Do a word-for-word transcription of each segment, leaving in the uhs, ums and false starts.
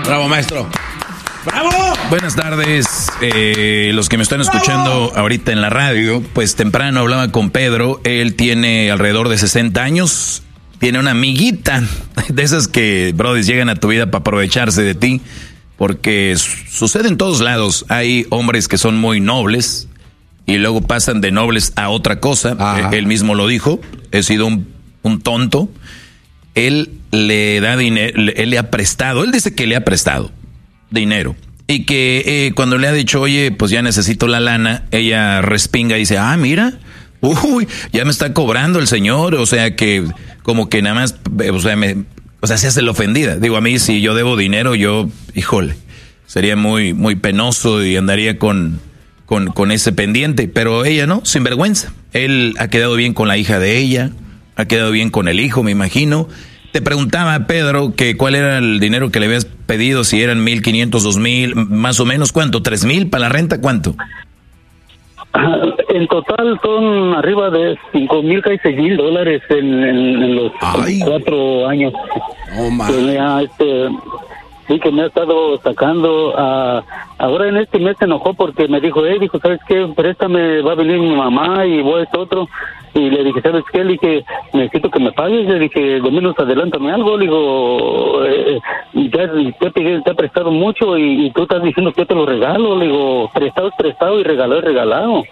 Bravo, maestro. ¡Bravo! Buenas tardes, eh, los que me están escuchando ¡Bravo! Ahorita en la radio. Pues temprano hablaba con Pedro. Él tiene alrededor de sesenta años. Tiene una amiguita de esas que, brothers, llegan a tu vida para aprovecharse de ti. Porque sucede en todos lados. Hay hombres que son muy nobles y luego pasan de nobles a otra cosa. Ah. Él mismo lo dijo. He sido un, un tonto. Él le da dinero, él le ha prestado. Él dice que le ha prestado dinero. Y que eh, cuando le ha dicho, oye, pues ya necesito la lana, ella respinga y dice, ah, mira, uy, ya me está cobrando el señor. O sea que como que nada más, o sea, me... O sea, se hace la ofendida. Digo, a mí, si yo debo dinero, yo, híjole, sería muy, muy penoso y andaría con, con, con ese pendiente. Pero ella no, sin vergüenza. Él ha quedado bien con la hija de ella, ha quedado bien con el hijo, me imagino. Te preguntaba, Pedro, que cuál era el dinero que le habías pedido, si eran mil quinientos, dos mil, más o menos, ¿cuánto? ¿Tres mil para la renta? ¿Cuánto? En total son arriba de cinco mil, casi seis mil dólares en, en, en los Ay. cuatro años. Oh, que me ha, este, sí, que me ha estado sacando. Uh, ahora en este mes se enojó porque me dijo, eh, dijo, ¿sabes qué? Préstame, va a venir mi mamá y voy a este otro. Y le dije, ¿sabes qué? Le dije, necesito que me pagues. Le dije, de menos adelántame algo. Le digo, eh, ya te, te, te he prestado mucho y, y tú estás diciendo que yo te lo regalo. Le digo, prestado es prestado y regalado es regalado.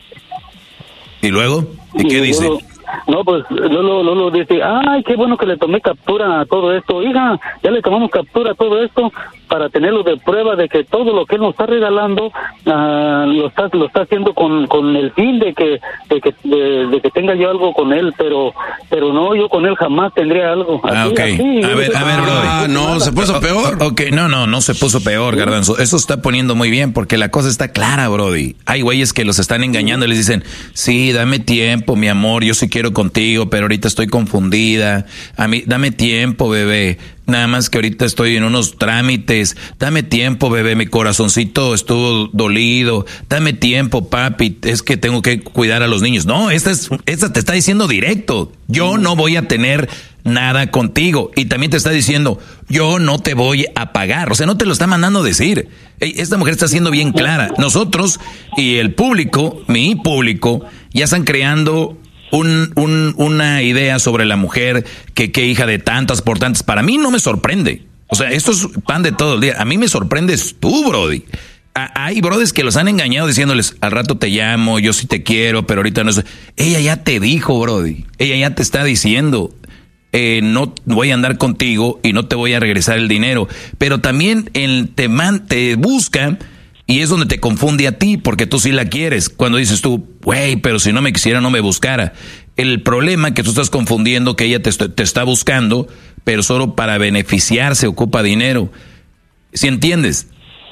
¿Y luego? ¿Y, ¿Y qué dice? Luego, no, pues Lolo, Lolo dice, ay, qué bueno que le tomé captura a todo esto. Hija, ya le tomamos captura a todo esto para tenerlo de prueba de que todo lo que él nos está regalando uh, lo está lo está haciendo con, con el fin de que de que de, de que tenga yo algo con él, pero pero no, yo con él jamás tendría algo. Así, ah, ok. Así, a ver, a ver, bro. Ah, no, se puso peor. Ok, no, no, no se puso peor, Garbanzo. Eso está poniendo muy bien porque la cosa está clara, brody. Hay güeyes que los están engañando y les dicen, sí, dame tiempo, mi amor, yo sí quiero contigo, pero ahorita estoy confundida. A mí, dame tiempo, bebé. Nada más que ahorita estoy en unos trámites. Dame tiempo, bebé, mi corazoncito estuvo dolido. Dame tiempo, papi, es que tengo que cuidar a los niños. No, esta, es, esta te está diciendo directo. Yo no voy a tener nada contigo. Y también te está diciendo, yo no te voy a pagar. O sea, no te lo está mandando decir. Esta mujer está siendo bien clara. Nosotros y el público, mi público, ya están creando Un, un, una idea sobre la mujer, que qué hija de tantas por tantas. Para mí no me sorprende. O sea, esto es pan de todo el día. A mí me sorprendes tú, brody. A, hay brodis que los han engañado diciéndoles, al rato te llamo, yo sí te quiero, pero ahorita no sé. Ella ya te dijo, brody. Ella ya te está diciendo, eh, no voy a andar contigo y no te voy a regresar el dinero. Pero también el te, man, te busca. Y es donde te confunde a ti, porque tú sí la quieres. Cuando dices tú, güey, pero si no me quisiera, no me buscara. El problema es que tú estás confundiendo que ella te, te está buscando, pero solo para beneficiarse ocupa dinero. ¿Sí entiendes?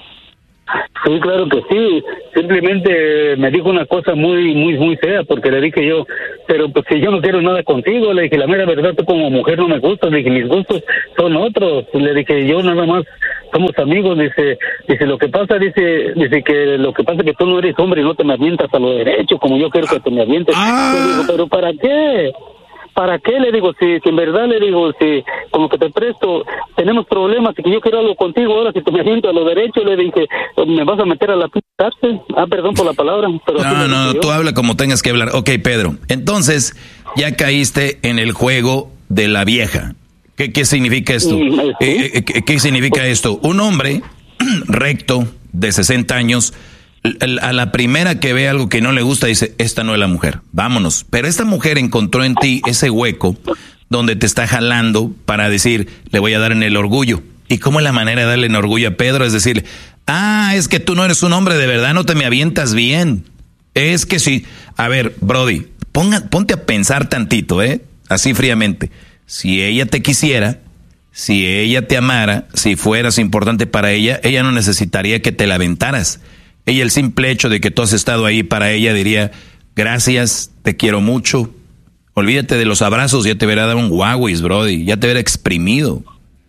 Sí, claro que sí. Simplemente me dijo una cosa muy, muy, muy fea, porque le dije yo, pero pues si yo no quiero nada contigo, le dije, la mera verdad, tú como mujer no me gustas, le dije, mis gustos son otros. Le dije, yo nada más somos amigos, dice, dice, lo que pasa, dice, dice que lo que pasa es que tú no eres hombre y no te me avientas a lo derecho, como yo quiero que te me avientes. Ah. Le digo, pero ¿para qué? ¿Para qué? Le digo, si, si en verdad le digo, si como que te presto, tenemos problemas, y que yo quiero algo contigo, ahora si te me aviento a lo derecho, le dije, me vas a meter a la cárcel. Ah, perdón por la palabra. Pero no, no, no, tú habla como tengas que hablar. Ok, Pedro, entonces ya caíste en el juego de la vieja. ¿Qué, qué significa esto? ¿Sí? ¿Eh, qué, ¿Qué significa esto? Un hombre recto de sesenta años, a la primera que ve algo que no le gusta dice, esta no es la mujer, vámonos. Pero esta mujer encontró en ti ese hueco donde te está jalando para decir, le voy a dar en el orgullo. ¿Y cómo es la manera de darle en orgullo a Pedro? Es decir, ah, es que tú no eres un hombre de verdad, no te me avientas bien. Es que sí. A ver, Brody, ponga, ponte a pensar tantito, ¿eh? Así fríamente. Si ella te quisiera, si ella te amara, si fueras importante para ella, ella no necesitaría que te la aventaras. Ella, el simple hecho de que tú has estado ahí para ella, diría, gracias, te quiero mucho. Olvídate de los abrazos, ya te hubiera dado un guauis, Brody, ya te hubiera exprimido.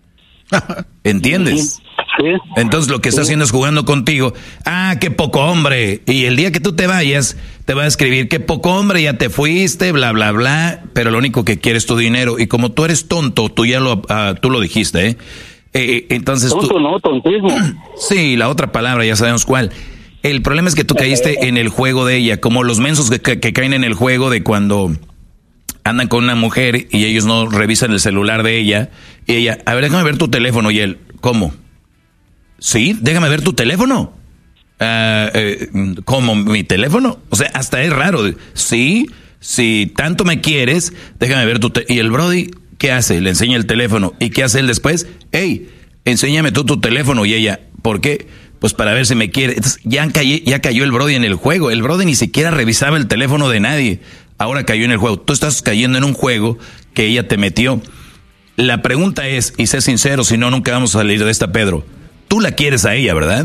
¿Entiendes? Sí. Entonces lo que está haciendo es jugando contigo. Ah, qué poco hombre. Y el día que tú te vayas, te va a escribir, qué poco hombre, ya te fuiste, bla, bla, bla. Pero lo único que quiere es tu dinero. Y como tú eres tonto, tú ya lo, uh, tú lo dijiste, ¿eh? Eh, entonces Tonto, tú... no, tontismo. Sí, la otra palabra, ya sabemos cuál. El problema es que tú caíste en el juego de ella, como los mensos que, que, que caen en el juego de cuando andan con una mujer y ellos no revisan el celular de ella. Y ella, a ver, déjame ver tu teléfono. Y él, ¿cómo? ¿Sí? Déjame ver tu teléfono. Uh, eh, ¿Cómo? ¿Mi teléfono? O sea, hasta es raro. Sí, si tanto me quieres, déjame ver tu teléfono. Y el Brody, ¿qué hace? Le enseña el teléfono. ¿Y qué hace él después? Hey, enséñame tú tu teléfono. Y ella, ¿por qué? Pues para ver si me quiere. Entonces, ya, cayó, ya cayó el Brody en el juego. El Brody ni siquiera revisaba el teléfono de nadie. Ahora cayó en el juego. Tú estás cayendo en un juego que ella te metió. La pregunta es, y sé sincero, si no, nunca vamos a salir de esta, Pedro. Tú la quieres a ella, ¿verdad?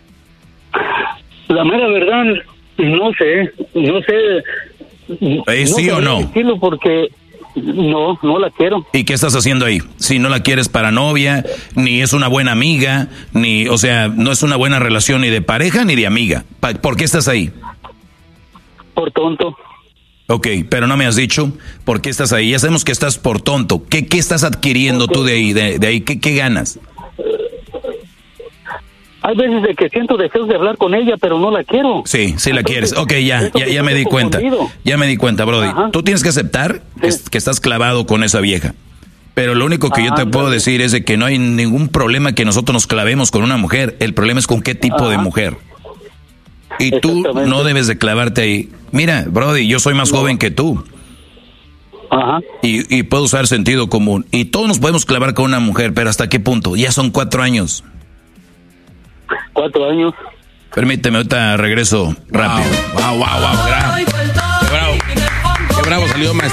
La mera verdad, no sé, no sé. ¿Eh, sí no o no? Decirlo porque no, no la quiero. ¿Y qué estás haciendo ahí? Si no la quieres para novia, ni es una buena amiga, ni, o sea, no es una buena relación ni de pareja ni de amiga. ¿Por qué estás ahí? Por tonto. Ok, pero no me has dicho por qué estás ahí. Ya sabemos que estás por tonto. ¿Qué, qué estás adquiriendo tú de ahí? De, de ahí ¿qué, ¿Qué ganas? Hay veces de que siento deseos de hablar con ella, pero no la quiero. Sí, sí la quieres. Ok, ya, ya, ya me di cuenta. Ya me di cuenta, Brody. Ajá. Tú tienes que aceptar que, sí. que estás clavado con esa vieja. Pero lo único que ah, yo te puedo decir es de que no hay ningún problema que nosotros nos clavemos con una mujer. El problema es con qué tipo Ajá. de mujer. Y tú no debes de clavarte ahí. Mira, Brody, yo soy más no. joven que tú. Ajá. Y, y puedo usar sentido común. Y todos nos podemos clavar con una mujer, pero ¿hasta qué punto? Ya son cuatro años. Cuatro años. Permíteme, ahorita regreso rápido. Wow, wow, wow, wow. Qué bravo. Qué bravo, Qué bravo salió, maestro.